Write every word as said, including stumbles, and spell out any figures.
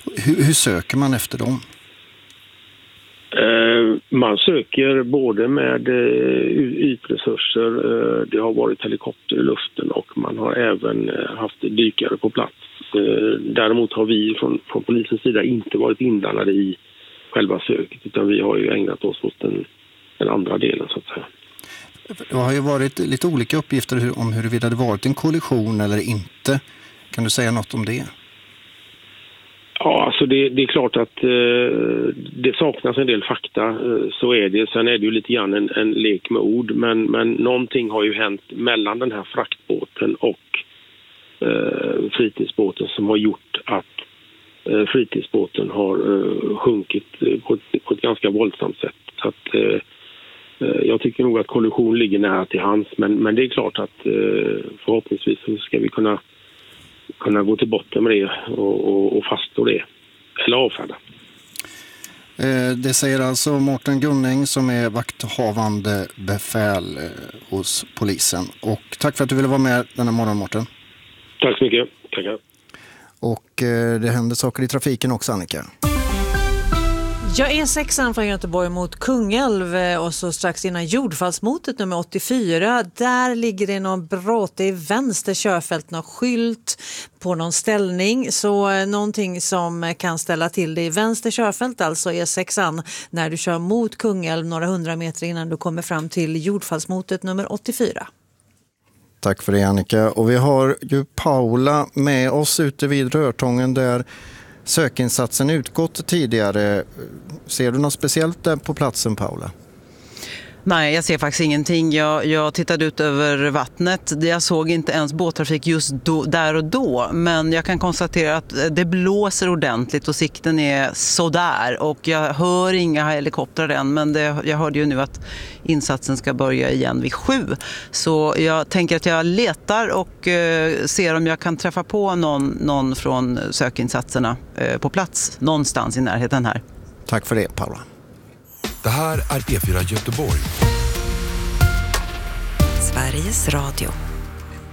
Hur, hur söker man efter dem? Man söker både med ytresurser, det har varit helikopter i luften och man har även haft dykare på plats. Däremot har vi från, från polisens sida inte varit inblandade i själva söket, utan vi har ju ägnat oss åt den, den andra delen så att säga. Det har ju varit lite olika uppgifter om huruvida det varit en kollision eller inte. Kan du säga något om det? Ja, alltså det, det är klart att eh, det saknas en del fakta, eh, så är det. Sen är det ju lite grann en, en lek med ord, men, men någonting har ju hänt mellan den här fraktbåten och eh, fritidsbåten som har gjort att eh, fritidsbåten har eh, sjunkit på ett, på ett ganska våldsamt sätt. Så att, eh, jag tycker nog att kollision ligger nära till hands, men, men det är klart att eh, förhoppningsvis så ska vi kunna kunna gå till botten med det och, och, och faststå det, eller avfärda. Eh, det säger alltså Mårten Gunning som är vakthavande befäl eh, hos polisen. Och tack för att du ville vara med denna morgon, Mårten. Tack så mycket. Tackar. Och eh, det händer saker i trafiken också, Annika. Ja, E sexan från Göteborg mot Kungälv och så strax innan jordfallsmotet nummer åttiofyra. Där ligger det någon bråte i vänster körfält, någon skylt på någon ställning. Så någonting som kan ställa till det i vänster körfält, alltså E sexan, när du kör mot Kungälv några hundra meter innan du kommer fram till jordfallsmotet nummer åttiofyra. Tack för det, Annika. Och vi har ju Paula med oss ute vid Rörtången där sökinsatsen utgått tidigare. Ser du något speciellt där på platsen, Paula? Nej, jag ser faktiskt ingenting. Jag, jag tittade ut över vattnet. Jag såg inte ens båttrafik just då, där och då. Men jag kan konstatera att det blåser ordentligt och sikten är sådär. Och jag hör inga helikoptrar än, men det, jag hörde ju nu att insatsen ska börja igen vid sju. Så jag tänker att jag letar och eh, ser om jag kan träffa på någon, någon från sökinsatserna eh, på plats någonstans i närheten här. Tack för det, Paula. Det här är P fyra Göteborg. Sveriges Radio.